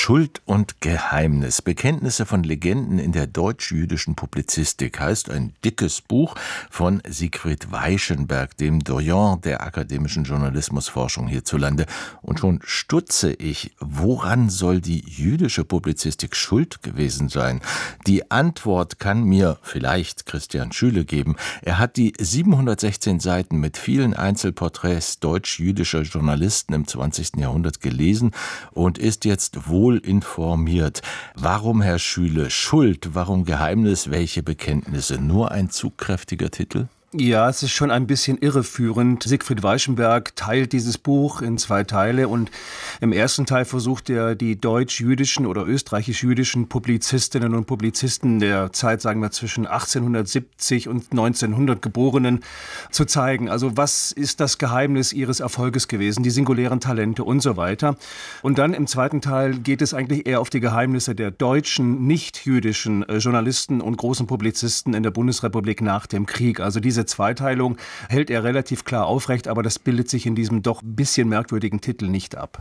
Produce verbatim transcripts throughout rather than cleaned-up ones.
Schuld und Geheimnis. Bekenntnisse von Legenden in der deutsch-jüdischen Publizistik heißt ein dickes Buch von Siegfried Weichenberg, dem Doyen der akademischen Journalismusforschung hierzulande. Und schon stutze ich, woran soll die jüdische Publizistik schuld gewesen sein? Die Antwort kann mir vielleicht Christian Schüle geben. Er hat die siebenhundertsechzehn Seiten mit vielen Einzelporträts deutsch-jüdischer Journalisten im zwanzigsten Jahrhundert gelesen und ist jetzt wohl informiert. Warum, Herr Schüle, Schuld, warum Geheimnis, welche Bekenntnisse? Nur ein zugkräftiger Titel? Ja, es ist schon ein bisschen irreführend. Siegfried Weichenberg teilt dieses Buch in zwei Teile und im ersten Teil versucht er, die deutsch-jüdischen oder österreichisch-jüdischen Publizistinnen und Publizisten der Zeit, sagen wir zwischen achtzehnhundertsiebzig und neunzehnhundert Geborenen zu zeigen. Also was ist das Geheimnis ihres Erfolges gewesen, die singulären Talente und so weiter. Und dann im zweiten Teil geht es eigentlich eher auf die Geheimnisse der deutschen, nicht-jüdischen Journalisten und großen Publizisten in der Bundesrepublik nach dem Krieg. Also diese Zweiteilung hält er relativ klar aufrecht, aber das bildet sich in diesem doch ein bisschen merkwürdigen Titel nicht ab.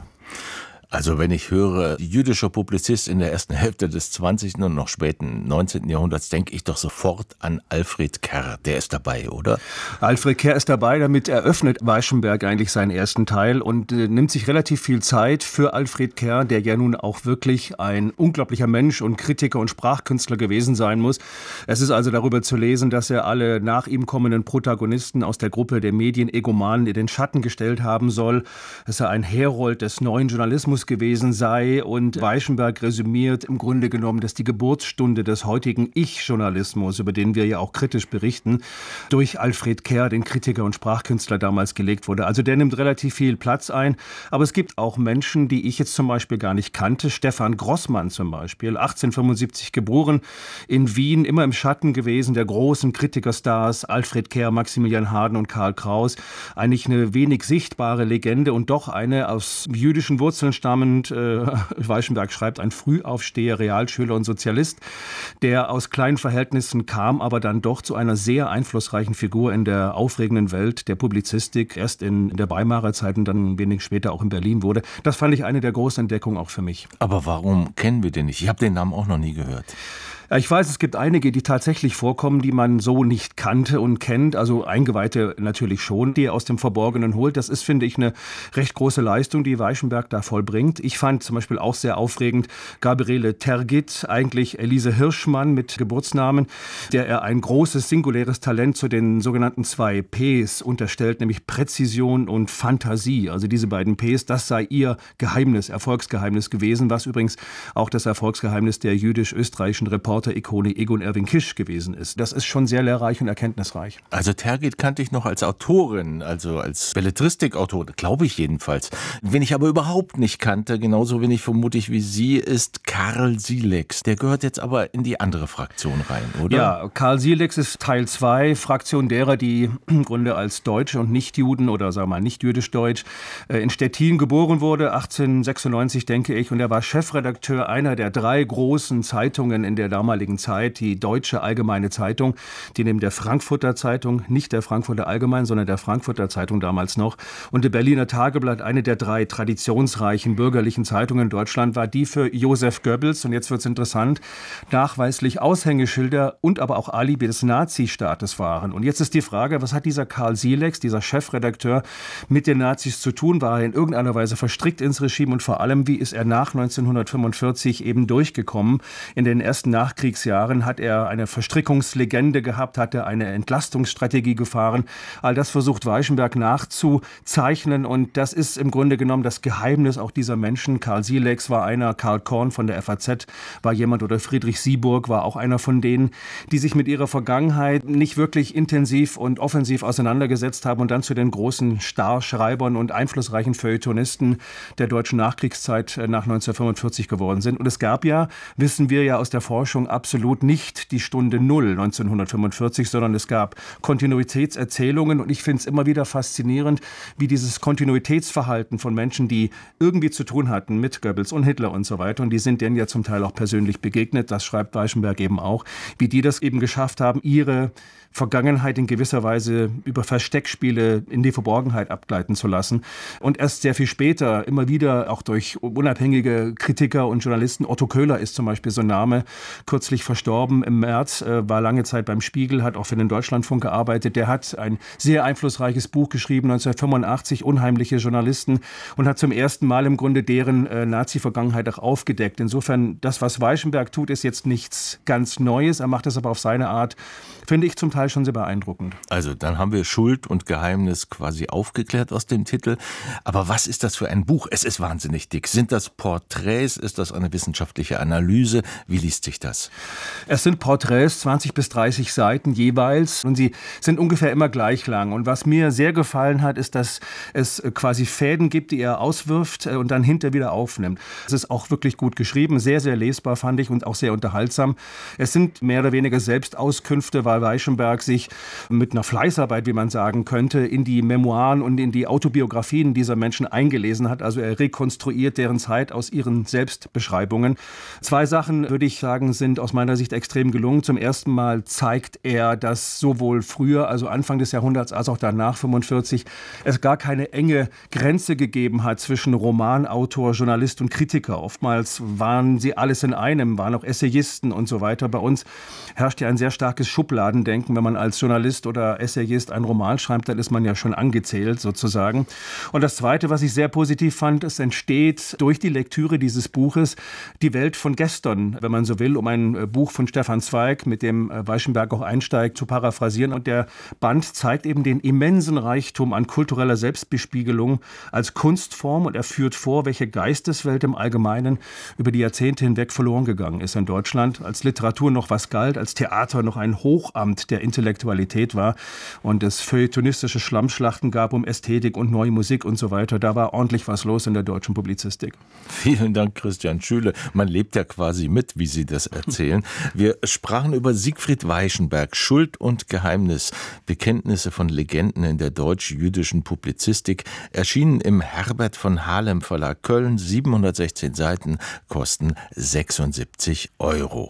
Also wenn ich höre, jüdischer Publizist in der ersten Hälfte des zwanzigsten und noch späten neunzehnten Jahrhunderts, denke ich doch sofort an Alfred Kerr. Der ist dabei, oder? Alfred Kerr ist dabei, damit eröffnet Weichenberg eigentlich seinen ersten Teil und äh, nimmt sich relativ viel Zeit für Alfred Kerr, der ja nun auch wirklich ein unglaublicher Mensch und Kritiker und Sprachkünstler gewesen sein muss. Es ist also darüber zu lesen, dass er alle nach ihm kommenden Protagonisten aus der Gruppe der Medienegomanen in den Schatten gestellt haben soll, dass er ein Herold des neuen Journalismus gewesen sei, und Weichenberg resümiert im Grunde genommen, dass die Geburtsstunde des heutigen Ich-Journalismus, über den wir ja auch kritisch berichten, durch Alfred Kerr, den Kritiker und Sprachkünstler, damals gelegt wurde. Also der nimmt relativ viel Platz ein, aber es gibt auch Menschen, die ich jetzt zum Beispiel gar nicht kannte. Stefan Grossmann zum Beispiel, achtzehnhundertfünfundsiebzig geboren, in Wien, immer im Schatten gewesen der großen Kritikerstars Alfred Kerr, Maximilian Harden und Karl Kraus. Eigentlich eine wenig sichtbare Legende und doch eine aus jüdischen Wurzeln stammend. Äh, Weichenberg schreibt, ein Frühaufsteher, Realschüler und Sozialist, der aus kleinen Verhältnissen kam, aber dann doch zu einer sehr einflussreichen Figur in der aufregenden Welt der Publizistik, erst in, in der Weimarer Zeit und dann wenig später auch in Berlin wurde. Das fand ich eine der großen Entdeckungen auch für mich. Aber warum kennen wir den nicht? Ich habe den Namen auch noch nie gehört. Ich weiß, es gibt einige, die tatsächlich vorkommen, die man so nicht kannte und kennt. Also Eingeweihte natürlich schon, die er aus dem Verborgenen holt. Das ist, finde ich, eine recht große Leistung, die Weichenberg da vollbringt. Ich fand zum Beispiel auch sehr aufregend Gabriele Tergit, eigentlich Elise Hirschmann mit Geburtsnamen, der er ein großes, singuläres Talent zu den sogenannten zwei Ps unterstellt, nämlich Präzision und Fantasie. Also diese beiden Ps, das sei ihr Geheimnis, Erfolgsgeheimnis gewesen, was übrigens auch das Erfolgsgeheimnis der jüdisch-österreichischen Reporter Ikone Egon Erwin Kisch gewesen ist. Das ist schon sehr lehrreich und erkenntnisreich. Also Tergit kannte ich noch als Autorin, also als Belletristikautorin, glaube ich jedenfalls. Wen ich aber überhaupt nicht kannte, genauso wenig vermutlich wie Sie, ist Karl Silex. Der gehört jetzt aber in die andere Fraktion rein, oder? Ja, Karl Silex ist Teil zwei, Fraktion derer, die im Grunde als Deutsche und Nichtjuden oder sagen wir mal nicht jüdisch-deutsch in Stettin geboren wurde, achtzehnhundertsechsundneunzig, denke ich. Und er war Chefredakteur einer der drei großen Zeitungen in der damaligen Zeit, die Deutsche Allgemeine Zeitung, die neben der Frankfurter Zeitung, nicht der Frankfurter Allgemein, sondern der Frankfurter Zeitung damals noch, und der Berliner Tageblatt, eine der drei traditionsreichen bürgerlichen Zeitungen in Deutschland, war die für Josef Goebbels, und jetzt wird es interessant, nachweislich Aushängeschilder und aber auch Alibi des Nazi-Staates waren. Und jetzt ist die Frage, was hat dieser Karl Silex, dieser Chefredakteur, mit den Nazis zu tun? War er in irgendeiner Weise verstrickt ins Regime, und vor allem, wie ist er nach neunzehnhundertfünfundvierzig eben durchgekommen? In den ersten Nachkriegsjahren hat er eine Verstrickungslegende gehabt, hat er eine Entlastungsstrategie gefahren. All das versucht Weichenberg nachzuzeichnen, und das ist im Grunde genommen das Geheimnis auch dieser Menschen. Karl Silex war einer, Karl Korn von der F A Z war jemand, oder Friedrich Sieburg war auch einer von denen, die sich mit ihrer Vergangenheit nicht wirklich intensiv und offensiv auseinandergesetzt haben und dann zu den großen Starschreibern und einflussreichen Feuilletonisten der deutschen Nachkriegszeit nach neunzehnhundertfünfundvierzig geworden sind. Und es gab ja, wissen wir ja aus der Forschung, Auffassung absolut nicht die Stunde Null neunzehnhundertfünfundvierzig, sondern es gab Kontinuitätserzählungen und ich finde es immer wieder faszinierend, wie dieses Kontinuitätsverhalten von Menschen, die irgendwie zu tun hatten mit Goebbels und Hitler und so weiter, und die sind denen ja zum Teil auch persönlich begegnet, das schreibt Weichenberg eben auch, wie die das eben geschafft haben, ihre Vergangenheit in gewisser Weise über Versteckspiele in die Verborgenheit abgleiten zu lassen. Und erst sehr viel später, immer wieder auch durch unabhängige Kritiker und Journalisten, Otto Köhler ist zum Beispiel so ein Name, kürzlich verstorben im März, äh, war lange Zeit beim Spiegel, hat auch für den Deutschlandfunk gearbeitet. Der hat ein sehr einflussreiches Buch geschrieben, neunzehnhundertfünfundachtzig, Unheimliche Journalisten, und hat zum ersten Mal im Grunde deren äh, Nazi-Vergangenheit auch aufgedeckt. Insofern, das, was Weichenberg tut, ist jetzt nichts ganz Neues. Er macht es aber auf seine Art, finde ich zum Teil schon sehr beeindruckend. Also dann haben wir Schuld und Geheimnis quasi aufgeklärt aus dem Titel. Aber was ist das für ein Buch? Es ist wahnsinnig dick. Sind das Porträts? Ist das eine wissenschaftliche Analyse? Wie liest sich das? Es sind Porträts, zwanzig bis dreißig Seiten jeweils, und sie sind ungefähr immer gleich lang. Und was mir sehr gefallen hat, ist, dass es quasi Fäden gibt, die er auswirft und dann hinter wieder aufnimmt. Es ist auch wirklich gut geschrieben, sehr, sehr lesbar, fand ich, und auch sehr unterhaltsam. Es sind mehr oder weniger Selbstauskünfte, weil Weichenberg sich mit einer Fleißarbeit, wie man sagen könnte, in die Memoiren und in die Autobiografien dieser Menschen eingelesen hat. Also er rekonstruiert deren Zeit aus ihren Selbstbeschreibungen. Zwei Sachen, würde ich sagen, sind aus meiner Sicht extrem gelungen. Zum ersten Mal zeigt er, dass sowohl früher, also Anfang des Jahrhunderts, als auch danach fünfundvierzig, es gar keine enge Grenze gegeben hat zwischen Romanautor, Journalist und Kritiker. Oftmals waren sie alles in einem, waren auch Essayisten und so weiter. Bei uns herrscht ja ein sehr starkes Schubladendenken. Wenn man als Journalist oder Essayist einen Roman schreibt, dann ist man ja schon angezählt sozusagen. Und das Zweite, was ich sehr positiv fand, es entsteht durch die Lektüre dieses Buches die Welt von gestern, wenn man so will, um ein Buch von Stefan Zweig, mit dem Weichenberg auch einsteigt, zu paraphrasieren. Und der Band zeigt eben den immensen Reichtum an kultureller Selbstbespiegelung als Kunstform, und er führt vor, welche Geisteswelt im Allgemeinen über die Jahrzehnte hinweg verloren gegangen ist in Deutschland, als Literatur noch was galt, als Theater noch ein Hochamt der Intellektualität war und es feuilletonistische Schlammschlachten gab um Ästhetik und neue Musik und so weiter. Da war ordentlich was los in der deutschen Publizistik. Vielen Dank, Christian Schüle. Man lebt ja quasi mit, wie Sie das erzählen. Wir sprachen über Siegfried Weichenberg, Schuld und Geheimnis, Bekenntnisse von Legenden in der deutsch-jüdischen Publizistik, erschienen im Herbert von Halem Verlag Köln, siebenhundertsechzehn Seiten, kosten sechsundsiebzig Euro.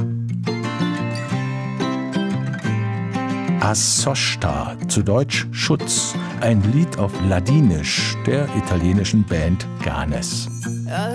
Assosta, zu Deutsch Schutz, ein Lied auf Ladinisch der italienischen Band Ganes.